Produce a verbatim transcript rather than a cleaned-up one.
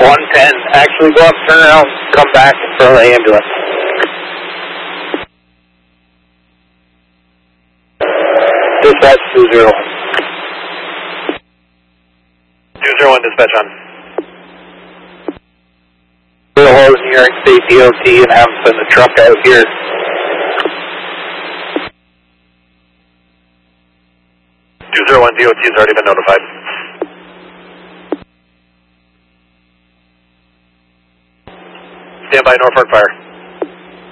one ten. Actually, go up, turn around, come back in front of the ambulance. Dispatch two zero one. two zero one, dispatch on. We'll hold New York State D O T and have them send the truck out here. two zero one, D O T has already been notified. Stand by, Norfolk Fire.